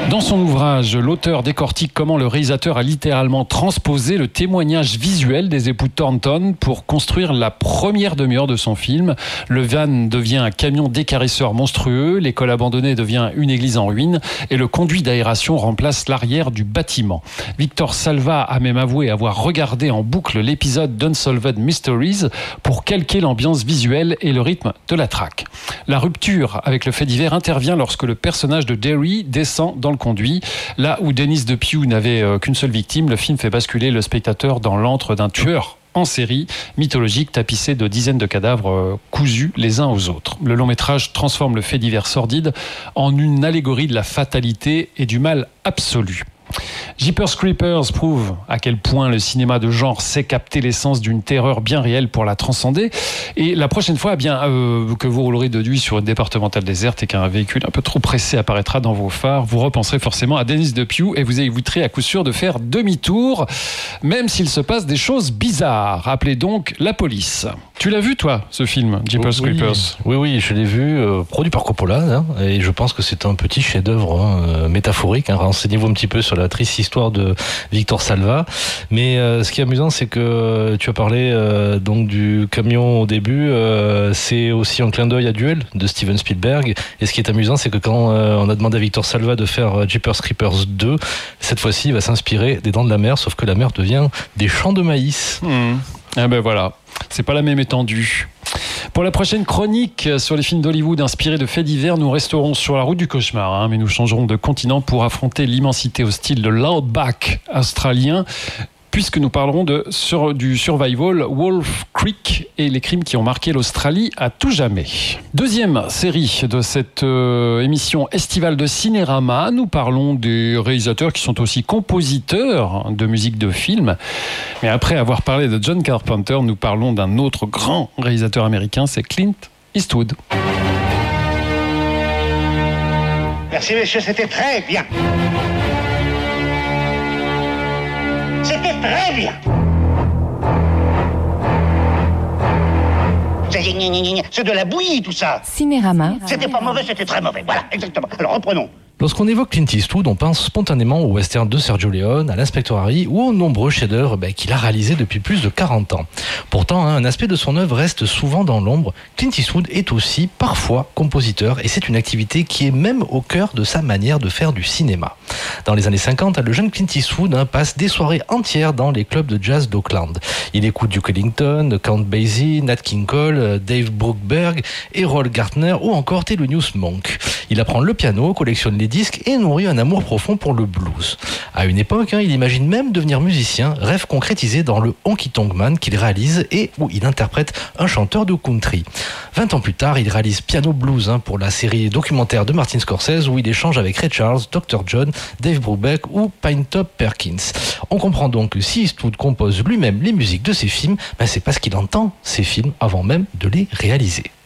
Dans son ouvrage, l'auteur décortique comment le réalisateur a littéralement transposé le témoignage visuel des époux Thornton pour construire la première demi-heure de son film. Le van devient un camion décarisseur monstrueux, l'école abandonnée devient une église en ruine et le conduit d'aération remplace l'arrière du bâtiment. Victor Salva a même avoué avoir regardé en boucle l'épisode d'Unsolved Mysteries pour calquer l'ambiance visuelle et le rythme de la traque. La rupture avec le fait divers intervient lorsque le personnage de Derry descend dans le conduit. Là où Dennis DePuy n'avait qu'une seule victime, le film fait basculer le spectateur dans l'antre d'un tueur en série mythologique tapissé de dizaines de cadavres cousus les uns aux autres. Le long métrage transforme le fait divers sordide en une allégorie de la fatalité et du mal absolu. Jeepers Creepers prouve à quel point le cinéma de genre sait capter l'essence d'une terreur bien réelle pour la transcender. Et la prochaine fois, que vous roulerez de nuit sur une départementale déserte et qu'un véhicule un peu trop pressé apparaîtra dans vos phares, vous repenserez forcément à Dennis DePuy et vous éviterez à coup sûr de faire demi-tour, même s'il se passe des choses bizarres. Appelez donc la police. Tu l'as vu, toi, ce film, Jeepers Creepers ? Oui, je l'ai vu, produit par Coppola, et je pense que c'est un petit chef-d'œuvre métaphorique. Renseignez-vous un petit peu sur la triste histoire de Victor Salva. Mais ce qui est amusant, c'est que tu as parlé donc du camion au début. C'est aussi un clin d'œil à Duel de Steven Spielberg. Et ce qui est amusant, c'est que quand on a demandé à Victor Salva de faire Jeepers Creepers 2, cette fois-ci, il va s'inspirer des Dents de la Mer, sauf que la mer devient des champs de maïs. Ah ben voilà, c'est pas la même étendue. Pour la prochaine chronique sur les films d'Hollywood inspirés de faits divers, nous resterons sur la route du cauchemar, mais nous changerons de continent pour affronter l'immensité hostile de l'outback australien, puisque nous parlerons du survival Wolf Creek et les crimes qui ont marqué l'Australie à tout jamais. Deuxième série de cette émission estivale de Cinérama, nous parlons des réalisateurs qui sont aussi compositeurs de musique de film. Mais après avoir parlé de John Carpenter, nous parlons d'un autre grand réalisateur américain, c'est Clint Eastwood. Merci messieurs, c'était très bien. C'était très bien. C'est de la bouillie tout ça. Cinérama. C'était pas mauvais, c'était très mauvais. Voilà, exactement. Alors reprenons. Lorsqu'on évoque Clint Eastwood, on pense spontanément au western de Sergio Leone, à l'Inspecteur Harry ou aux nombreux chefs-d'œuvre qu'il a réalisés depuis plus de 40 ans. Pourtant, un aspect de son œuvre reste souvent dans l'ombre. Clint Eastwood est aussi parfois compositeur et c'est une activité qui est même au cœur de sa manière de faire du cinéma. Dans les années 50, le jeune Clint Eastwood passe des soirées entières dans les clubs de jazz d'Auckland. Il écoute Duke Ellington, Count Basie, Nat King Cole, Dave Bruckberg, Errol Garner ou encore Thelonious Monk. Il apprend le piano, collectionne les disques et nourrit un amour profond pour le blues. À une époque, il imagine même devenir musicien, rêve concrétisé dans le Honky Tonk Man qu'il réalise et où il interprète un chanteur de country. 20 ans plus tard, il réalise Piano Blues pour la série documentaire de Martin Scorsese où il échange avec Ray Charles, Dr. John, Dave Brubeck ou Pinetop Perkins. On comprend donc que si Eastwood compose lui-même les musiques de ses films, c'est parce qu'il entend ces films avant même de les réaliser.